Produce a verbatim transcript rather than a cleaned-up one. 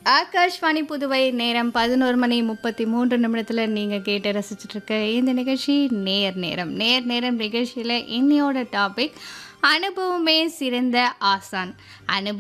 ஆகாஷ்வாணி புதுவை நேரம் பதினொரு மணி முப்பத்தி மூன்று நிமிடத்தில் நீங்கள் கேட்டு ரசிச்சுட்டு இருக்க இந்த நிகழ்ச்சி நேர் நேரம் நேர் நேரம் நிகழ்ச்சியில் இன்னையோட டாபிக் அனுபவமே சிறந்த ஆசான். அனுபவம்